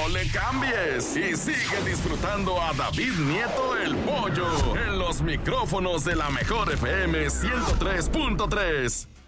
no le cambies y sigue disfrutando a David Nieto el Pollo en los micrófonos de la Mejor FM 103.3.